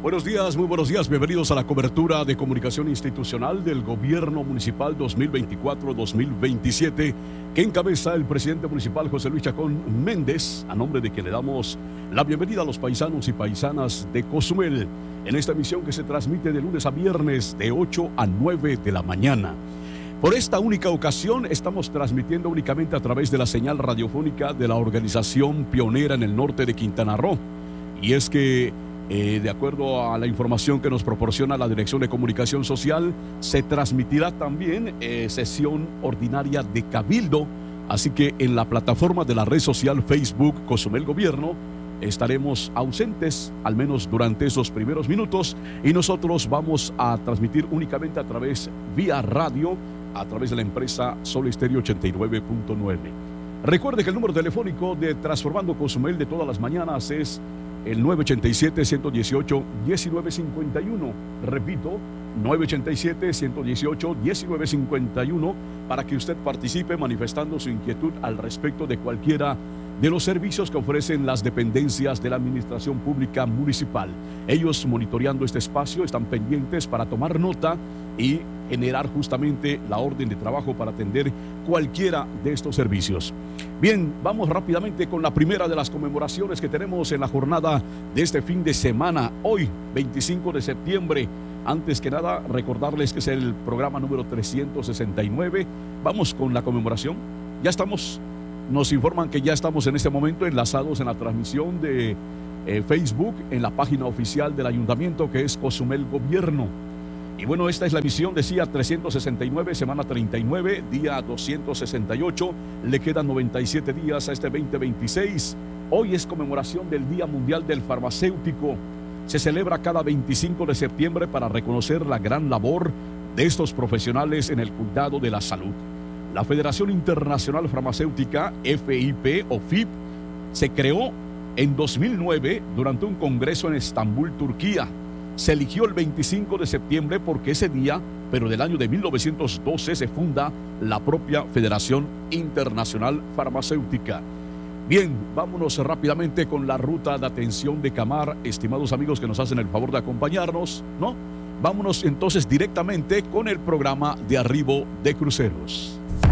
Muy buenos días, bienvenidos a la cobertura de comunicación institucional del Gobierno Municipal 2024-2027, que encabeza el presidente municipal José Luis Chacón Méndez, a nombre de quien le damos la bienvenida a los paisanos y paisanas de Cozumel, en esta emisión que se transmite de lunes a viernes de 8 a 9 de la mañana. Por esta única ocasión estamos transmitiendo únicamente a través de la señal radiofónica de la organización pionera en el norte de Quintana Roo, y es que de acuerdo a la información que nos proporciona la Dirección de Comunicación Social, se transmitirá también sesión ordinaria de Cabildo, así que en la plataforma de la red social Facebook Cozumel Gobierno estaremos ausentes, al menos durante esos primeros minutos, y nosotros vamos a transmitir únicamente a través, vía radio, a través de la empresa Sol Estéreo 89.9. Recuerde que el número telefónico de Transformando Cozumel de todas las mañanas es el 987-118-1951. Repito, 987-118-1951, para que usted participe manifestando su inquietud al respecto de cualquiera de los servicios que ofrecen las dependencias de la Administración Pública Municipal. Ellos, monitoreando este espacio, están pendientes para tomar nota y generar justamente la orden de trabajo para atender cualquiera de estos servicios. Bien, vamos rápidamente con la primera de las conmemoraciones que tenemos en la jornada de este fin de semana, hoy 25 de septiembre. Antes que nada, recordarles que es el programa número 369. Vamos con la conmemoración. Ya estamos, nos informan que ya estamos en este momento enlazados en la transmisión de Facebook, en la página oficial del ayuntamiento, que es Cozumel Gobierno. Y bueno, esta es la emisión, decía 369, semana 39, día 268, le quedan 97 días a este 2026. Hoy es conmemoración del Día Mundial del Farmacéutico. Se celebra cada 25 de septiembre para reconocer la gran labor de estos profesionales en el cuidado de la salud. La Federación Internacional Farmacéutica, FIP o FIP, se creó en 2009 durante un congreso en Estambul, Turquía. Se eligió el 25 de septiembre porque ese día, pero del año de 1912, se funda la propia Federación Internacional Farmacéutica. Bien, vámonos rápidamente con la ruta de atención de Camar, estimados amigos que nos hacen el favor de acompañarnos, ¿no? Vámonos entonces directamente con el programa de arribo de cruceros.